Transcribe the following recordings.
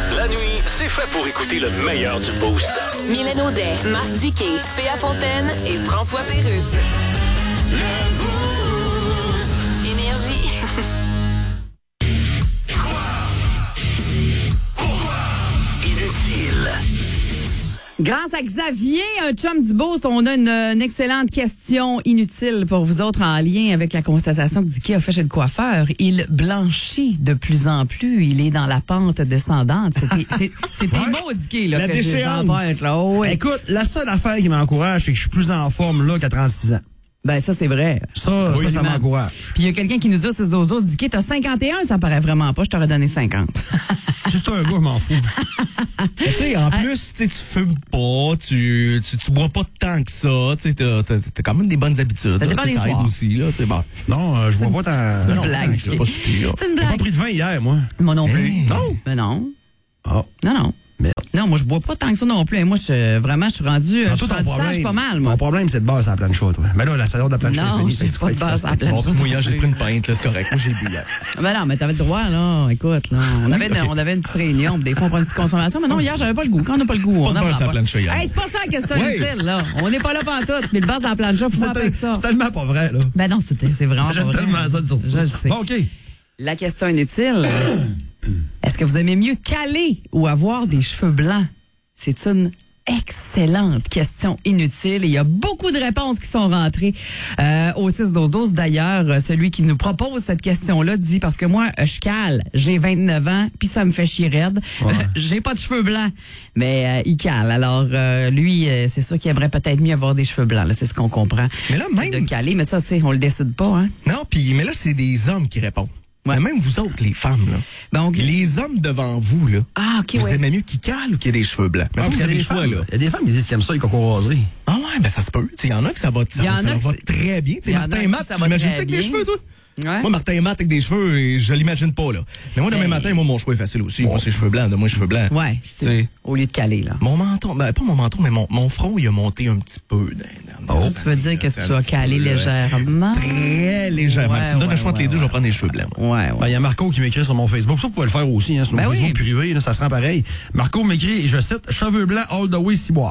La nuit, c'est fait pour écouter le meilleur du Boost. Mylène Audet, Marc Diquet, Péa Fontaine et François Pérusse. Énergie. Inutile. Grâce à Xavier, un chum du Boost, on a une excellente question inutile pour vous autres en lien avec la constatation que Dicky a fait chez le coiffeur. Il blanchit de plus en plus. Il est dans la pente descendante. C'était beau, Dicky, là, La que déchéance. j'emprunte, là. Oh, oui. Écoute, la seule affaire qui m'encourage, c'est que je suis plus en forme là qu'à 36 ans. Ben, ça, c'est vrai. Ça m'encourage. Puis il y a quelqu'un qui nous dit, c'est Zozo, Dicky, t'as 51, ça paraît vraiment pas, je t'aurais donné 50. Juste un gars, je m'en fous. Tu sais, en plus, tu fumes pas, tu bois pas tant que ça, tu sais, t'as quand même des bonnes habitudes. Ça dépend des ça aide soirs. aussi, là, c'est bon. Non, je bois pas tant. C'est une Non, blague. C'est pas super. C'est une J'ai pas blague. pris de vin hier, moi. Moi non plus. Non? Ben non. Ah, Non. merde. Non, moi, je bois pas tant que ça non plus. Moi, je suis rendu Ah, toi, sage pas mal, moi. Ton problème, c'est de base à la planche, toi. Mais là, la saison de la planche est Non, finie. c'est pas de base à la planche. Bon, moi, hier, j'ai pris une pinte, là, c'est correct. Moi, j'ai bu hier. Ben non, mais t'avais le droit, là. Écoute, là. On avait une petite réunion, puis des fois, on prend une petite consommation. Mais non, hier, j'avais pas le goût. Quand on n'a pas le goût, on Pas de en beurre prend sur la pas. plancha hier. Hey, c'est pas ça la question Oui. utile, là. On n'est pas là pantoute. Mais le base à la plancha, faut pas avec ça. C'est tellement pas vrai, là. Ben non, c'est vraiment pas J'aime vrai. tellement ça de sortir. Je le sais. Bon, OK. La question inutile. Est-ce que vous aimez mieux caler ou avoir des cheveux blancs? C'est une excellente question inutile. Et il y a beaucoup de réponses qui sont rentrées au 6-12-12. D'ailleurs, celui qui nous propose cette question-là dit, parce que moi, je cale, j'ai 29 ans, puis ça me fait chier raide. Ouais. J'ai pas de cheveux blancs, mais il cale. Alors, lui, c'est sûr qu'il aimerait peut-être mieux avoir des cheveux blancs. Là, c'est ce qu'on comprend. Mais là, même- De caler, mais ça, tu sais, on le décide pas, hein? Non, mais là, c'est des hommes qui répondent. Ouais. Mais même vous autres, les femmes, là. Donc, Les hommes devant vous, là. ah, OK, Vous ouais. aimez mieux qu'ils calent ou qu'ils aient des cheveux blancs? Mais Ah, vous puis il y a avez des le choix, femmes, là. il y a des femmes qui disent qu'ils aiment ça, les cocos rasés. Ah ouais, ben ça se peut. Il y en a que ça va, Il y en a ça que va c'est- très bien. Tu sais, il y en a Martin que Matt, ça tu va l'imagines très avec des bien. cheveux, toi? Ouais. Moi, Martin Matt avec des cheveux, je l'imagine pas, là. Mais moi, demain Ben- matin, moi, mon choix est facile aussi. Moi, c'est cheveux blancs. Donne-moi cheveux blancs. Ouais, C'est- au lieu de caler, là. Mon menton, ben pas mon menton, mais mon front, il a monté un petit peu. Tu veux dire que tu as calé légèrement? Très légèrement. Ouais, tu me donnes ouais, le choix entre les ouais, deux, je vais prendre les cheveux blancs. moi. Ouais, Ben, ouais. il y a Marco qui m'écrit sur mon Facebook. Ça, vous pouvez le faire aussi, hein, sur mon Ben oui. Facebook privé, là, ça se rend pareil. Marco m'écrit, et je cite, cheveux blancs all the way ciboire.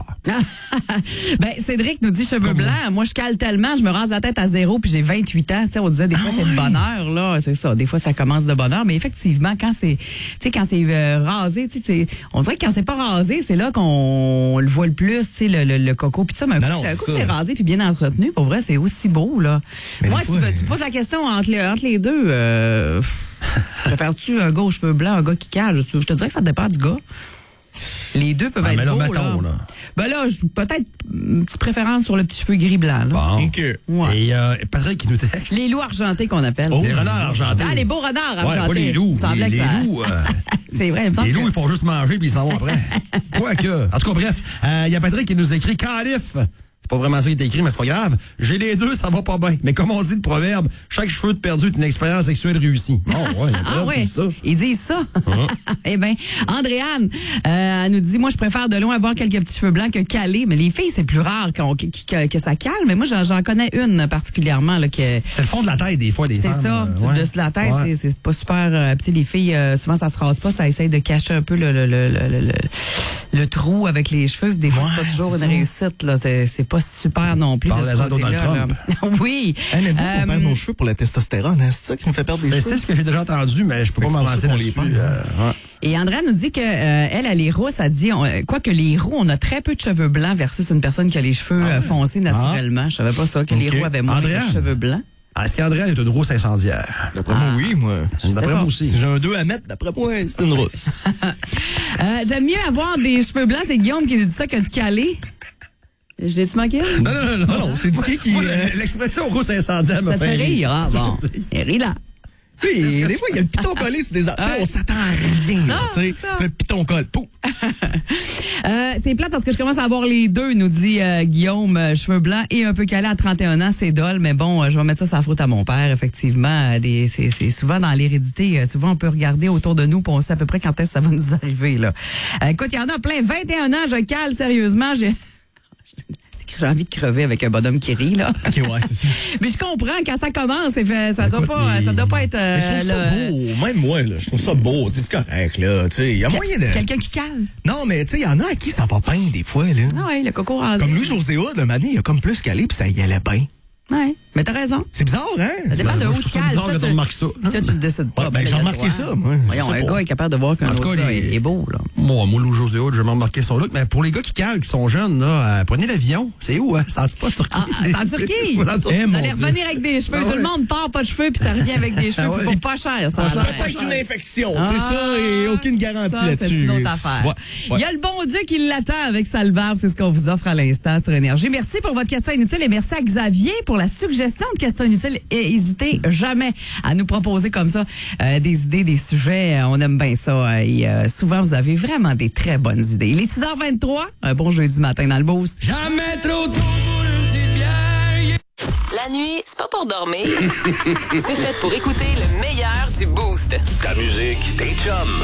Ben, Cédric nous dit cheveux blancs. Moi, je cale tellement, je me rase la tête à zéro, puis j'ai 28 ans. Tu sais, on disait des fois, c'est de bonheur, là. C'est ça. Des fois, ça commence de bonheur. Mais effectivement, quand c'est, rasé, tu sais, on dirait que quand c'est pas rasé, c'est là qu'on le voit le plus, tu sais, le coco. Puis ça, mais un Non, coup, non, c'est ça. c'est rasé puis bien entretenu. Pour vrai, c'est aussi beau, là. Mais Moi, des fois, tu poses la question entre les deux. Préfères-tu un gars aux cheveux blancs, un gars qui cale? Je te dirais que ça dépend du gars. Les deux peuvent Ah, être mais là, beaux, mettons, là. Ben là, peut-être une petite préférence sur le petit cheveu gris blanc. Là. Bon. OK. Ouais. Et Patrick qui nous texte. Les loups argentés qu'on appelle. Les renards argentés. Ah, les beaux renards argentés. Ouais, pas les loups. Il me semblait Les que ça- loups, C'est vrai, il me semble les que- loups, ils font juste manger puis ils s'en vont après. Quoique. En tout cas, bref, il y a Patrick qui nous écrit Calif. C'est pas vraiment ça qui est écrit, mais c'est pas grave. J'ai les deux, ça va pas bien. Mais comme on dit le proverbe, chaque cheveu de perdu est une expérience sexuelle réussie. Oh, ouais, Ah oui, ça. ils disent ça. Eh bien, Andréane, elle nous dit, moi, je préfère de loin avoir quelques petits cheveux blancs que calés. Mais les filles, c'est plus rare que ça cale. Mais moi, j'en connais une particulièrement. Là, que C'est le fond de la tête, des fois, des c'est femmes. ça, sur ouais. le dessus de la tête, Ouais. c'est pas super. Puis les filles, souvent, ça se rase pas. Ça essaye de cacher un peu le trou avec les cheveux. Des fois, c'est pas toujours une réussite. Là. C'est pas super non plus. de ce Parlez-en Donald côté-là, Trump. là. Oui. Elle a dit qu'on perd nos cheveux pour la testostérone. Hein? C'est ça qui nous fait perdre des C'est cheveux? ce que j'ai déjà entendu, mais je peux pas Fait que c'est pour m'avancer ça qu'on les là-dessus. prend. Ouais. Et Andrea nous dit que elle est rousse. Elle dit, quoique les roux, on a très peu de cheveux blancs versus une personne qui a les cheveux foncés naturellement. Je savais pas ça, que les Ok. roux avaient moins Andrea? de cheveux blancs. Ah, est-ce qu'Andréane est une rousse incendiaire? D'après moi, oui, moi. D'après moi Si aussi. j'ai un 2 à mettre, d'après moi, c'est une rousse. J'aime mieux avoir des cheveux blancs. C'est Guillaume qui nous dit ça que de caler. Je l'ai-tu manqué? Non, non, non. Non, c'est Dicky qui... Moi, l'expression rousse incendiaire me Ça te fait rire. Ah bon. Et ris là. Oui, des fois, il y a le piton collé sur des... On s'attend à rien, là, tu sais. c'est ça. Le piton colle. Pouf! C'est plate parce que je commence à avoir les deux, nous dit Guillaume, cheveux blancs et un peu calé à 31 ans, c'est dole, mais bon, je vais mettre ça sur la faute à mon père, effectivement. C'est souvent dans l'hérédité, souvent on peut regarder autour de nous, puis on sait à peu près quand est-ce que ça va nous arriver. Là. Écoute, il y en a plein, 21 ans, je cale sérieusement, j'ai j'ai envie de crever avec un bonhomme qui rit, là. OK, ouais, c'est ça. Mais je comprends, quand ça commence, ça doit pas être... Mais je trouve ça beau. Même moi, là, je trouve ça beau. Tu sais, c'est correct, là. Tu sais, il y a moyen de... Quelqu'un qui cale. Non, mais tu sais, il y en a à qui ça va bien des fois, là. Ah oui, le coco rasé. Comme Louis-José Hood, le mané, il a comme plus calé, puis ça y allait bien. Oui, mais t'as raison. C'est bizarre, hein? Ça dépend de où je tu trouve ça cales. bizarre quand on remarque ça. Ça, tu le décides pas. Ouais, ben, j'ai remarqué ça, moi. Voyons, Je sais un pas. gars est capable de voir qu'un En tout autre cas, gars est beau, là. Moi, Louis-José Hood, je vais remarquer son look. Mais pour les gars qui calent, qui sont jeunes, là, prenez l'avion. C'est où, hein? Ça c'est pas en Turquie. C'est en Turquie. C'est en Turquie. Eh, Vous mon allez Dieu. revenir avec des cheveux. Tout le monde part pas de cheveux, puis ça revient avec des cheveux. Ah ouais. Pour pas cher, ça. a l'air. Peut-être une infection, Ah, c'est ça, et aucune garantie ça, là-dessus. C'est une autre affaire. Ouais. Il y a le bon Dieu qui l'attend avec Salbarbe. C'est ce qu'on vous offre à l'instant sur Énergie. Merci pour votre question inutile et merci à Xavier pour la suggestion de questions inutiles. Et n'hésitez jamais à nous proposer comme ça des idées, des sujets. On aime bien ça. Et souvent, vous avez vraiment des très bonnes idées. Il est 6h23. Un bon jeudi matin dans le Boost. Jamais trop tôt pour une petite bière. La nuit, c'est pas pour dormir. C'est fait pour écouter le meilleur du Boost. Ta musique, tes chums,